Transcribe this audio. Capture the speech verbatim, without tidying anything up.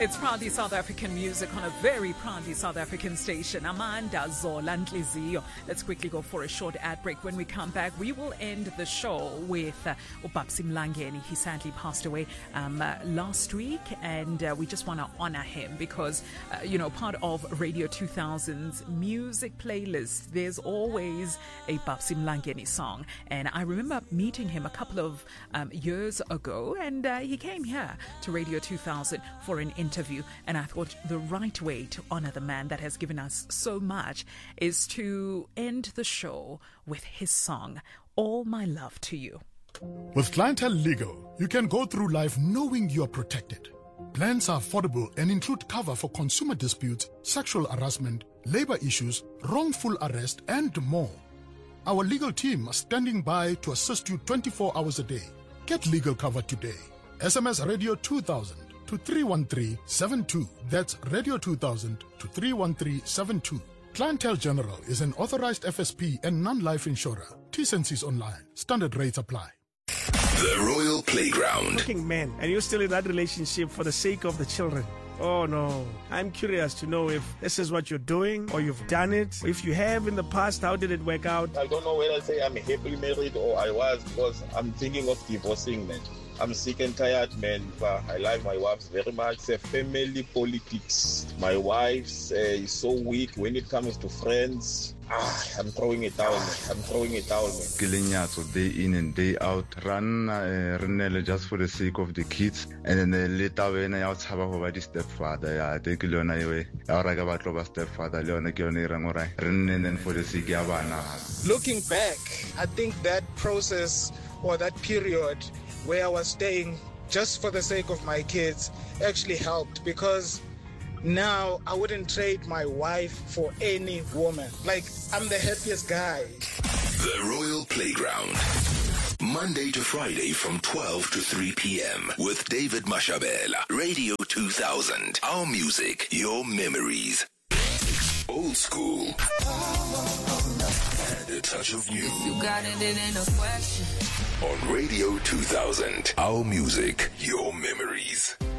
It's proudly South African music on a very proudly South African station. Amanda Zola Nhliziyo. Let's quickly go for a short ad break. When we come back, we will end the show with uh, Ubabsi Mlangeni. He sadly passed away um, uh, last week, and uh, we just want to honor him because, uh, you know, part of Radio two thousand's music playlist, there's always a Babsi Mlangeni song. And I remember meeting him a couple of um, years ago, and uh, he came here to Radio two thousand for an interview, and I thought the right way to honor the man that has given us so much is to end the show with his song, All My Love to You. With Clientele Legal, you can go through life knowing you are protected. Plans are affordable and include cover for consumer disputes, sexual harassment, labor issues, wrongful arrest, and more. Our legal team are standing by to assist you twenty-four hours a day. Get legal cover today. S M S Radio two thousand to three one three seven two. That's Radio two thousand to three one three seven two. Clientele General is an authorized F S P and non-life insurer. T's and C's online. Standard rates apply. The Royal Playground. Working man, and you're still in that relationship for the sake of the children. Oh no. I'm curious to know if this is what you're doing or you've done it. If you have in the past, how did it work out? I don't know whether to say I'm happily married or I was, because I'm thinking of divorcing, man. I'm sick and tired, man. I like my wife very much. It's a family politics. My wife uh, is so weak when it comes to friends. Ah, I'm throwing it down. I'm throwing it down. Kilenyatso day in and day out. Run uh, renele just for the sake of the kids. And then later when I out have a stepfather, I take Leona away. I raga batlo stepfather, Leona Kionera, and then for the sake of Anna. Looking back, I think that process or that period where I was staying just for the sake of my kids actually helped, because now I wouldn't trade my wife for any woman. Like, I'm the happiest guy. The Royal Playground. Monday to Friday from twelve to three p.m. with David Mashabela. Radio two thousand. Our music, your memories. Old school. And a touch of new. You got it, it ain't a question. On Radio two thousand. Our music, your memories.